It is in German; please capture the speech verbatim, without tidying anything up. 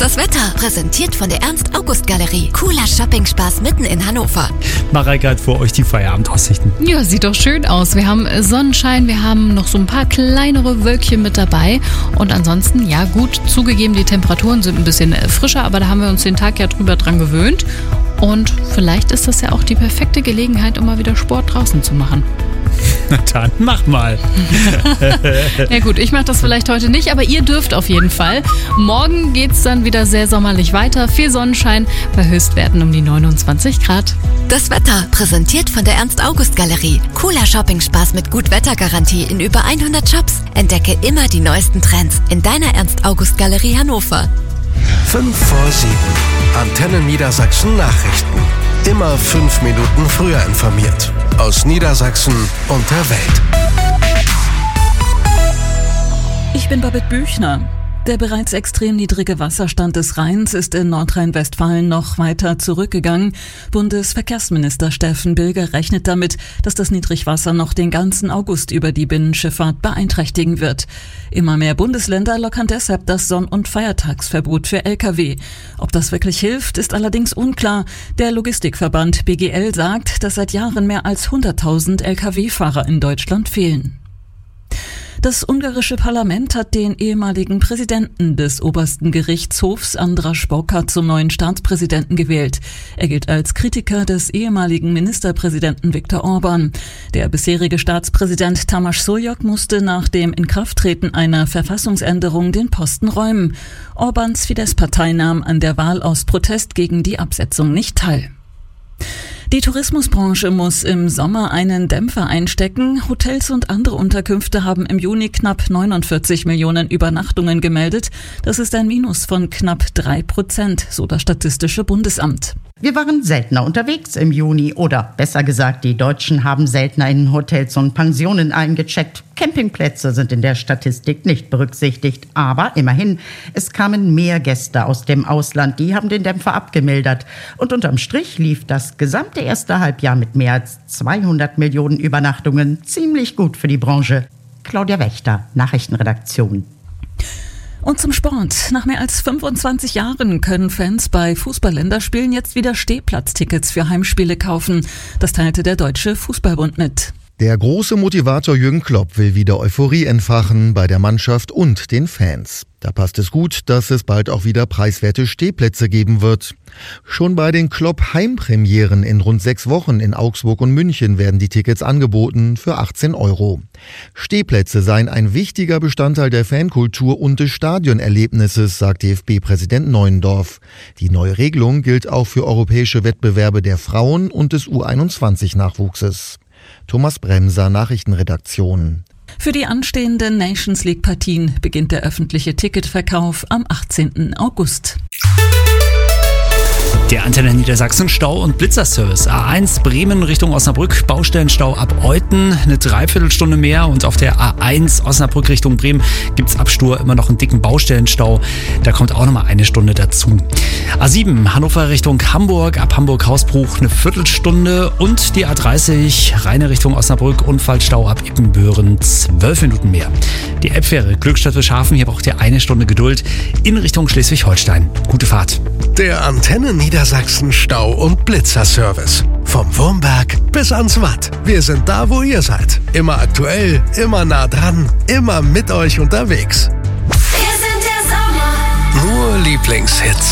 Das Wetter, präsentiert von der Ernst-August-Galerie. Cooler Shopping-Spaß mitten in Hannover. Mareike hat für euch die Feierabendaussichten. Ja, sieht doch schön aus. Wir haben Sonnenschein, wir haben noch so ein paar kleinere Wölkchen mit dabei. Und ansonsten, ja gut, zugegeben, die Temperaturen sind ein bisschen frischer, aber da haben wir uns den Tag ja drüber dran gewöhnt. Und vielleicht ist das ja auch die perfekte Gelegenheit, um mal wieder Sport draußen zu machen. Na dann, mach mal. Ja gut, ich mache das vielleicht heute nicht, aber ihr dürft auf jeden Fall. Morgen geht's dann wieder sehr sommerlich weiter. Viel Sonnenschein bei Höchstwerten um die neunundzwanzig Grad. Das Wetter, präsentiert von der Ernst-August-Galerie. Cooler Shopping-Spaß mit Gut-Wetter-Garantie in über hundert Shops. Entdecke immer die neuesten Trends in deiner Ernst-August-Galerie Hannover. Fünf vor sieben. Antenne Niedersachsen Nachrichten. Immer fünf Minuten früher informiert. Aus Niedersachsen und der Welt. Ich bin Babette Büchner. Der bereits extrem niedrige Wasserstand des Rheins ist in Nordrhein-Westfalen noch weiter zurückgegangen. Bundesverkehrsminister Steffen Bilger rechnet damit, dass das Niedrigwasser noch den ganzen August über die Binnenschifffahrt beeinträchtigen wird. Immer mehr Bundesländer lockern deshalb das Sonn- und Feiertagsverbot für L K W. Ob das wirklich hilft, ist allerdings unklar. Der Logistikverband B G L sagt, dass seit Jahren mehr als hunderttausend L K W-Fahrer in Deutschland fehlen. Das ungarische Parlament hat den ehemaligen Präsidenten des obersten Gerichtshofs András Bokar zum neuen Staatspräsidenten gewählt. Er gilt als Kritiker des ehemaligen Ministerpräsidenten Viktor Orbán. Der bisherige Staatspräsident Tamás Szolnok musste nach dem Inkrafttreten einer Verfassungsänderung den Posten räumen. Orbáns Fidesz-Partei nahm an der Wahl aus Protest gegen die Absetzung nicht teil. Die Tourismusbranche muss im Sommer einen Dämpfer einstecken. Hotels und andere Unterkünfte haben im Juni knapp neunundvierzig Millionen Übernachtungen gemeldet. Das ist ein Minus von knapp drei Prozent, so das Statistische Bundesamt. Wir waren seltener unterwegs im Juni oder besser gesagt, die Deutschen haben seltener in Hotels und Pensionen eingecheckt. Campingplätze sind in der Statistik nicht berücksichtigt. Aber immerhin, es kamen mehr Gäste aus dem Ausland, die haben den Dämpfer abgemildert. Und unterm Strich lief das gesamte erste Halbjahr mit mehr als zweihundert Millionen Übernachtungen ziemlich gut für die Branche. Claudia Wächter, Nachrichtenredaktion. Und zum Sport. Nach mehr als fünfundzwanzig Jahren können Fans bei Fußball-Länderspielen jetzt wieder Stehplatztickets für Heimspiele kaufen. Das teilte der Deutsche Fußballbund mit. Der große Motivator Jürgen Klopp will wieder Euphorie entfachen bei der Mannschaft und den Fans. Da passt es gut, dass es bald auch wieder preiswerte Stehplätze geben wird. Schon bei den Klopp-Heimpremieren in rund sechs Wochen in Augsburg und München werden die Tickets angeboten für achtzehn Euro. Stehplätze seien ein wichtiger Bestandteil der Fankultur und des Stadionerlebnisses, sagt D F B-Präsident Neuendorf. Die neue Regelung gilt auch für europäische Wettbewerbe der Frauen und des U einundzwanzig-Nachwuchses. Thomas Bremser, Nachrichtenredaktion. Für die anstehenden Nations League-Partien beginnt der öffentliche Ticketverkauf am achtzehnten August. Der Antenne Niedersachsen Stau- und Blitzerservice. A eins Bremen Richtung Osnabrück, Baustellenstau ab Euthen, eine Dreiviertelstunde mehr. Und auf der A eins Osnabrück Richtung Bremen gibt's ab Stur immer noch einen dicken Baustellenstau. Da kommt auch nochmal eine Stunde dazu. A sieben Hannover Richtung Hamburg, ab Hamburg-Hausbruch eine Viertelstunde. Und die A dreißig Rheine Richtung Osnabrück, Unfallstau ab Ippenbüren, zwölf Minuten mehr. Die Elbfähre Glückstadt-Wilshaven, hier braucht ihr eine Stunde Geduld in Richtung Schleswig-Holstein. Gute Fahrt. Der Antenne Niedersachsen Stau- und Blitzerservice. Vom Wurmberg bis ans Watt. Wir sind da, wo ihr seid. Immer aktuell, immer nah dran, immer mit euch unterwegs. Wir sind der Sommer. Nur Lieblingshits.